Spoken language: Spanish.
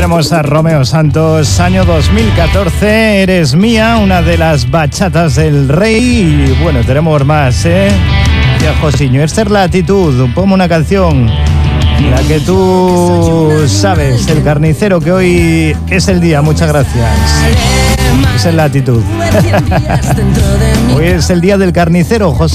tenemos a Romeo Santos, año 2014, Eres Mía, una de las bachatas del rey. Y bueno, tenemos más, Ya, Josiño, esta es la actitud. Ponme una canción, la que tú sabes, El Carnicero, que hoy es el día. Muchas gracias. Esa es la actitud. Hoy es el día del carnicero, José.